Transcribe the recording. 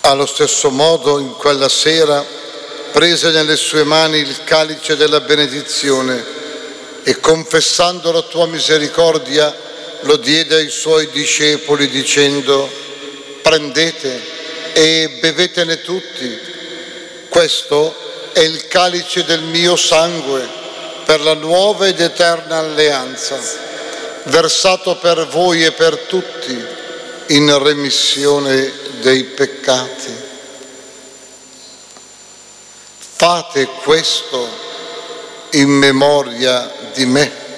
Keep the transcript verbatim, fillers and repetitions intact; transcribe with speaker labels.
Speaker 1: Allo stesso modo, in quella sera, prese nelle sue mani il calice della benedizione e, confessando la tua misericordia, lo diede ai suoi discepoli dicendo: prendete e bevetene tutti. Questo è il calice del mio sangue per la nuova ed eterna alleanza, versato per voi e per tutti in remissione dei peccati. Fate questo in memoria di me.